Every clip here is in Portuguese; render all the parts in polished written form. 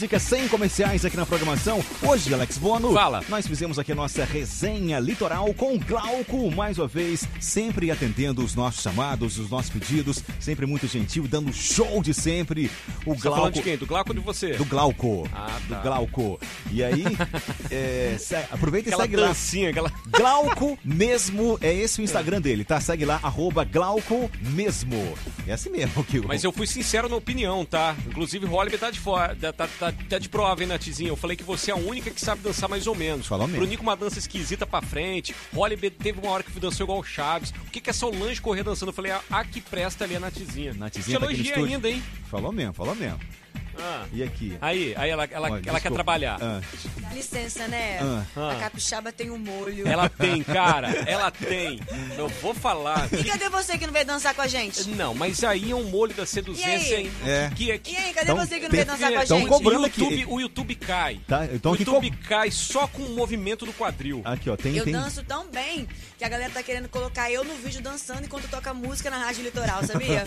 Dicas sem comerciais aqui na programação. Hoje, Alex Bono, fala. Nós fizemos aqui a nossa resenha litoral com o Glauco, mais uma vez, sempre atendendo os nossos chamados, os nossos pedidos, sempre muito gentil, dando show de sempre. O Você Glauco. tá falando de quem? Do Glauco ou de você? Do Glauco. Ah, tá. Do Glauco. E aí, aproveita e aquela segue lá. dancinha, aquela... Glauco mesmo, é esse o Instagram dele, tá? Segue lá, @Glauco mesmo. É assim mesmo que Mas eu fui sincero na opinião, tá? Inclusive, o Holliber tá de fora, tá de prova, hein, Natizinha? Eu falei que você é a única que sabe dançar mais ou menos. Falou mesmo. Pro Nico, uma dança esquisita pra frente. Holliber teve uma hora que dançou igual o Chaves. O que é Solange correr dançando? Eu falei, a que presta ali é a Natizinha. Natizinha Te tá aqui no elogia estúdio. ainda, hein? Falou mesmo. Ah. E aqui? Aí ela quer trabalhar. Ah. Dá licença, né? Ah. A capixaba tem um molho. Ela tem, cara. Ela tem. Eu vou falar. E cadê você que não veio dançar com a gente? Não, mas aí é um molho da seduzência, E aí? hein? É. E aí, cadê Então, você que não veio dançar com a então gente? cobrando aqui. O YouTube cai. Tá, então o aqui YouTube cai só com o movimento do quadril. Aqui, ó, tem... Eu danço tão bem que a galera tá querendo colocar eu no vídeo dançando enquanto toca música na Rádio Litoral, sabia?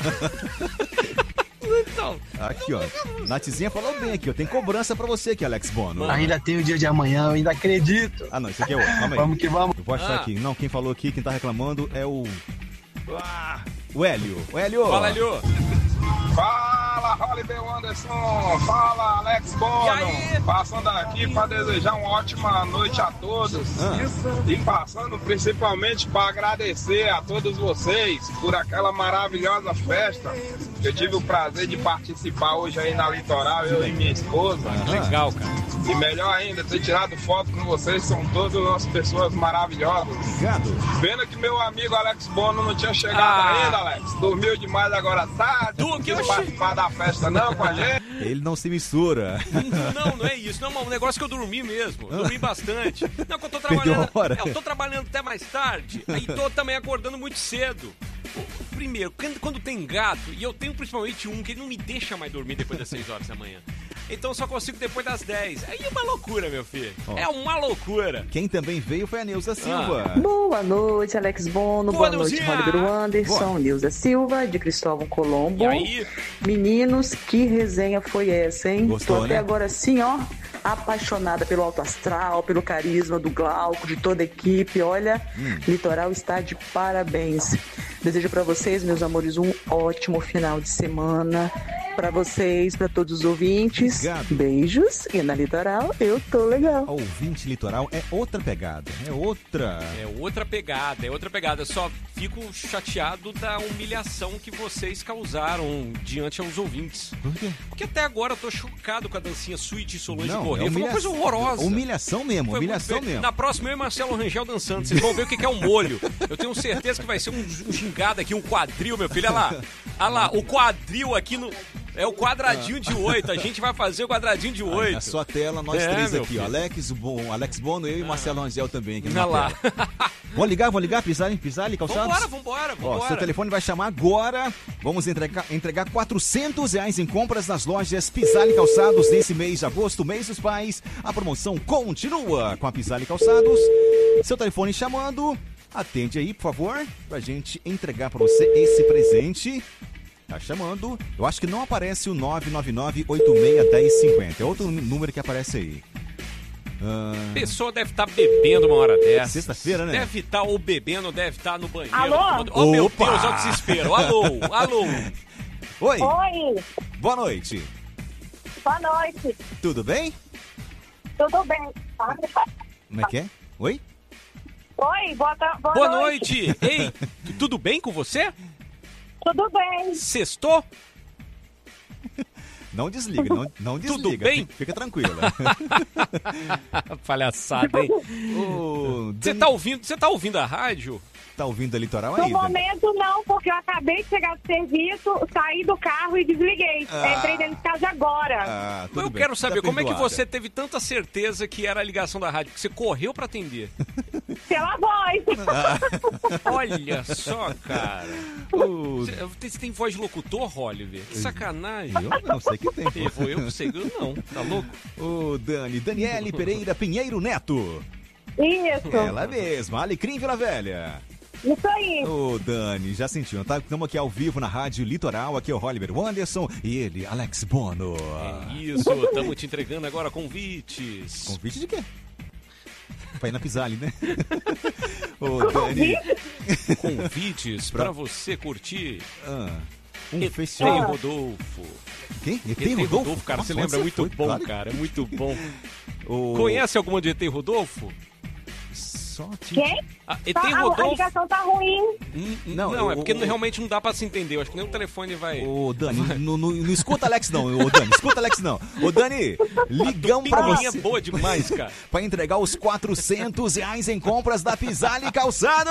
Então, Aqui, ó. Natizinha falou bem aqui, ó. Tem cobrança pra você aqui, Alex Bono. Ainda tem o dia de amanhã, eu ainda acredito. Ah, não, isso aqui é outro. Calma aí. Vamos que vamos. Eu vou achar aqui. Não, quem falou aqui, quem tá reclamando é o... o Hélio. O Hélio. fala, Elio. Fala, Holliber Anderson. Fala, Alex Bono. E aí? Passando aqui para desejar uma ótima noite a todos. E passando principalmente para agradecer a todos vocês por aquela maravilhosa festa. Eu tive o prazer de participar hoje aí na Litoral, eu e minha esposa. Legal, cara. E melhor ainda, ter tirado foto com vocês, são todas umas pessoas maravilhosas. Obrigado. Pena que meu amigo Alex Bono não tinha chegado ainda, Alex. Dormiu demais agora tarde. Du, que Não eu quis participar da festa não com a gente. Ele não se mistura. Não é isso. Não, é um negócio que eu dormi mesmo. Dormi bastante. Não, que eu tô trabalhando. Perdeu a hora. Eu tô trabalhando até mais tarde. Aí tô também acordando muito cedo. Primeiro, quando tem gato, e eu tenho principalmente um que ele não me deixa mais dormir depois das 6 horas da manhã. Então eu só consigo depois das 10. Aí é uma loucura, meu filho. Ó. É uma loucura. Quem também veio foi a Neuza Silva. Boa noite, Alex Bono. Boa Boa noite, Neuzinha. Holliber Anderson, Nilza Silva, de Cristóvão Colombo. E aí? Meninos, que resenha foi essa, hein? Gostou, Tô até né? agora assim, ó, apaixonada pelo alto astral, pelo carisma do Glauco, de toda a equipe. Olha, Litoral está de parabéns. Desejo para vocês, meus amores, um ótimo final de semana. Para vocês, para todos os ouvintes. Obrigado. Beijos. E na Litoral, eu tô legal. Ouvinte litoral é outra pegada. É outra. É outra pegada. Eu só fico chateado da humilhação que vocês causaram diante aos ouvintes. Por quê? Porque até agora eu tô chocado com a dancinha Sweet e Solange Não, correr. é Foi uma coisa horrorosa. Humilhação mesmo, Foi humilhação muito feio. mesmo. Na próxima eu e Marcelo Rangel dançando. Vocês vão ver o que é um molho. Eu tenho certeza que vai ser um gingado aqui, um quadril, meu filho. Olha lá, o quadril aqui no... É o quadradinho de 8. A gente vai fazer o quadradinho de 8. Na sua tela, nós É, três meu aqui, filho. ó. Alex Bono, eu e Marcelo Angel também aqui na Olha lá. tela. Vou ligar, Pisali, calçados? Vambora. Ó, seu telefone vai chamar agora. Vamos entregar R$400 em compras nas lojas Pisali Calçados nesse mês de agosto, mês dos pais. A promoção continua com a Pisali Calçados. Seu telefone chamando. Atende aí, por favor, pra gente entregar pra você esse presente. Tá chamando. Eu acho que não aparece o 999-86-1050. É outro número que aparece aí. A pessoa deve estar bebendo uma hora dessa. Sexta-feira, né? Deve estar ou bebendo, deve estar no banheiro. Alô? Oh, meu Opa! Deus, olha o desespero. Alô. Oi, Oi, boa noite. boa noite. Tudo bem? Tudo bem? Como é que é? Oi? Oi, Boa noite. Ei, tudo bem com você? Tudo bem? Sextou? Não desliga, não desliga. Tudo bem? Fica tranquila. Palhaçada, hein? Você tá ouvindo a rádio? Tá ouvindo a Litoral No aí, Dani? momento não, porque eu acabei de chegar do serviço, saí do carro e desliguei. Entrei dentro de casa agora. Ah, tudo Eu bem. quero saber Tá como é que perdoada. você teve tanta certeza que era a ligação da rádio, que você correu pra atender. Pela voz. Olha só, cara. Ô, Você tem voz de locutor, Oliver? Que sacanagem. eu não sei que tem. Eu sei, eu não. Tá louco? Ô, Daniele Pereira Pinheiro Neto. Isso. Ela mesma, Alecrim Vila Velha. Isso aí. Ô, Dani, já sentiu, tá? Estamos aqui ao vivo na Rádio Litoral, aqui é o Oliver Anderson e ele, Alex Bono. Isso, estamos te entregando agora convites. Convite de quê? Pra ir na Pisali, né? Ô, Dani. Convites pra você curtir. Um ET festival. Rodolfo. Quem? ET ET Rodolfo? Rodolfo, cara, Nossa, você lembra? onde Muito foi? bom, Claro. cara, é muito bom. O... Conhece alguma de ET Rodolfo? Só te... Quem? ET A Rodolfo. ligação tá ruim. Não, é porque realmente não dá pra se entender. Eu acho que nem o telefone vai. Ô, Dani, não escuta Alex não, ô Dani, escuta Alex não. Ô, Dani, ligamos pra Picuinha você. boa demais, cara. Pra entregar os R$400 em compras da Pisali Calçados.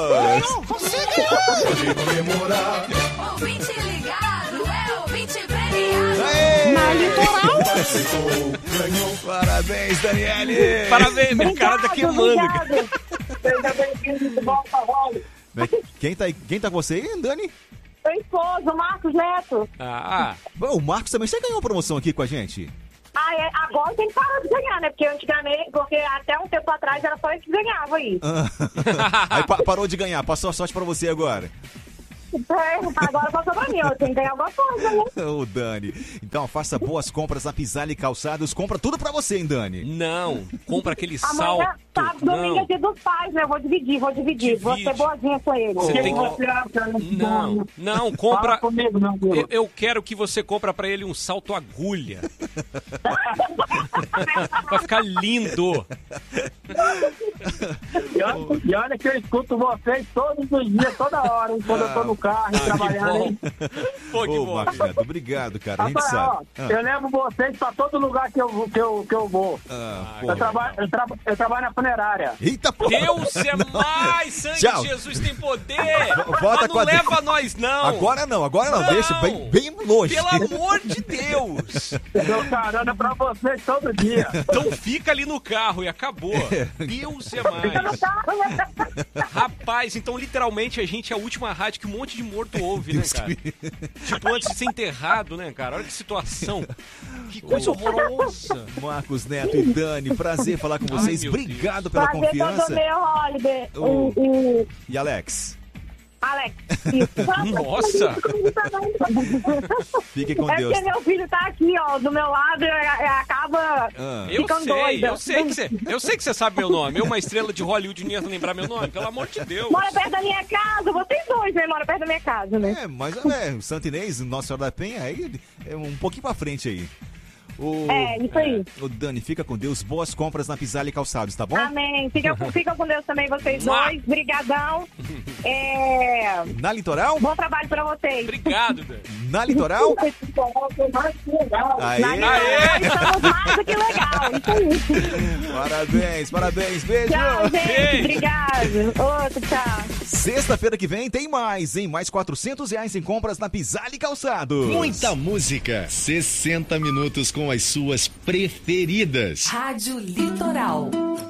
Ouvinte ligado, é ouvinte premiado. Aê! Na Litoral. Parabéns, Daniele. Parabéns, meu cara tá queimando, cara. Seja bem-vindo de volta, Rony. Quem tá com você aí, Dani? Seu esposo, Marcos Neto. Bom, o Marcos também, você ganhou promoção aqui com a gente? Agora tem que parar de ganhar, né? Porque até um tempo atrás era só ele que ganhava aí. Aí parou de ganhar, passou a sorte pra você agora. Agora passou pra mim, ó. Tem que ganhar alguma coisa, né? Ô, Dani. Então, faça boas compras na Pisali Calçados. Compra tudo pra você, hein, Dani? Não, compra aquele Amanhã, salto. sábado, domingo é dia dos pais, né? Eu vou dividir. Vou ser boazinha com ele. Você tem Não, compra. comigo, meu Deus. Eu quero que você compra pra ele um salto agulha. Vai ficar lindo. E olha que eu escuto vocês todos os dias, toda hora, hein, quando eu tô no carro, trabalhando. Que Hein? bom. Pô, que Ô, bom. Marcos Neto, obrigado, cara. A gente Rapaz, ó, sabe. eu levo vocês pra todo lugar que eu vou. Porra. Eu trabalho na funerária. Eita, porra. Deus é mais, sangue Tchau. de Jesus tem poder. Volta Mas com não a- leva nós, não. Agora não, deixa bem longe. Pelo amor de Deus. Eu dou carona pra vocês todo dia. Então fica ali no carro e acabou. Deus é mais. Rapaz, então literalmente a gente é a última rádio que um monte de morto ouve, né, cara? Tipo, antes de ser enterrado, né, cara? Olha que situação. Que coisa horrorosa. Marcos Neto e Dani, prazer falar com vocês. meu Obrigado pela Prazer confiança. todo meu, Oliver. E Alex, Alex. Isso. Nossa. fique com É Deus. porque meu filho tá aqui, ó, do meu lado e acaba Eu ficando sei, doida. eu sei que você sabe meu nome. Eu, uma estrela de Hollywood, não ia lembrar meu nome, pelo amor de Deus. Mora perto da minha casa, vocês dois, né? Mora perto da minha casa, né? Mas o Santo Inês, Nossa Senhora da Penha, aí é um pouquinho pra frente aí. Isso aí. O Dani, fica com Deus. Boas compras na Pisali Calçados, tá bom? Amém. Fica com Deus também, vocês Mua. dois. Brigadão. Na Litoral? Bom trabalho pra vocês. Obrigado, Dani. Na Litoral? Aê! Aê! Estamos mais do que legal. Isso aí. Parabéns. Beijo! Tchau, gente. Beijo. Obrigado. Outro, tchau. Sexta-feira que vem tem mais, hein? Mais R$400 em compras na Pisali Calçados. Muita música, 60 minutos com as suas preferidas. Rádio Litoral.